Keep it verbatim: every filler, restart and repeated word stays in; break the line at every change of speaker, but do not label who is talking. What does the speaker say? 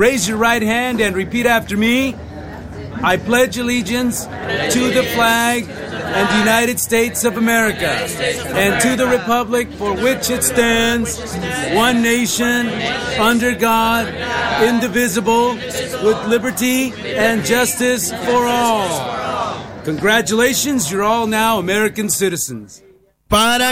Raise your right hand and repeat after me. I pledge allegiance to the flag and the United States of America and to the republic for which it stands, one nation, under God, indivisible, with liberty and justice for all. Congratulations, you're all now American citizens.
Para